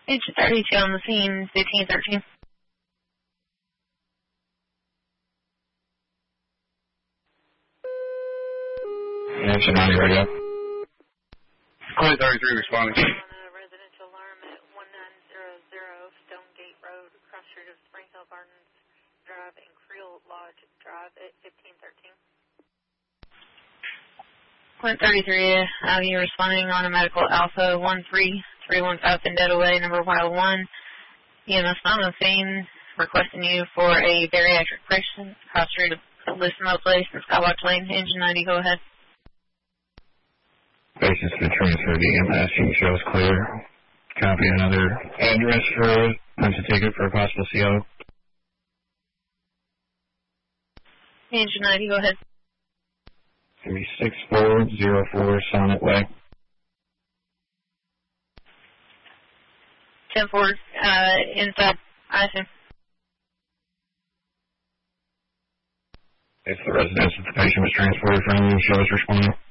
Engine 32 on the scene, 1513. Engine 90 radio. Code 33 responding. On a residential alarm at 1900 Stonegate Road, cross street of Spring Hill Gardens Drive and Creel Lodge Drive at 1513. Clint 33, you're responding on a medical Alpha 13315 Vendetta Way, number 101. EMS on the scene, requesting you for a bariatric patient, cross street of Bellissimo Place in Skywatch Lane. Engine 90, go ahead. Patient's been transferred to EMS. You can show us clear. Copy another address for punch a ticket for a possible CO. Engine 90, go ahead. It's going to be 6404 Sonnet Way. 10-4, inside, I assume. It's the residence that the patient was transported from. You can show us responding.